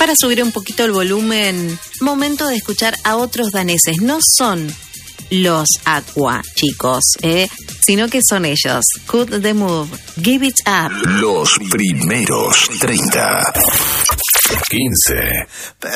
para subir un poquito el volumen. Momento de escuchar a otros daneses. No son los Aqua, chicos, sino que son ellos. Cut the Move, Give It Up. Los primeros 30. 15.